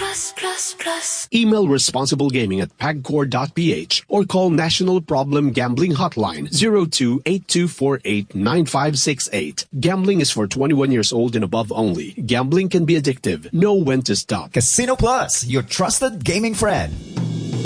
Email responsiblegaming@pagcor.ph or call National Problem Gambling Hotline 02-8248-9568. Gambling is for 21 years old and above only. Gambling can be addictive. Know when to stop. Casino Plus, your trusted gaming friend.